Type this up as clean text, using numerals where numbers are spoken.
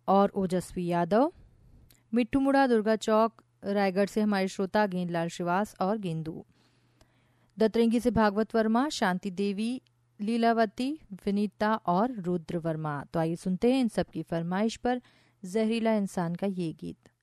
और ओजस्वी यादव। मिट्टू मुड़ा दुर्गा चौक रायगढ़ से हमारे श्रोता गेंदलाल श्रीवास और गेंदू। दतरेंगी से भागवत वर्मा, शांति देवी, लीलावती, विनीता और रुद्र वर्मा। तो आइए सुनते हैं इन सब की फरमाइश पर जहरीला इंसान का ये गीत।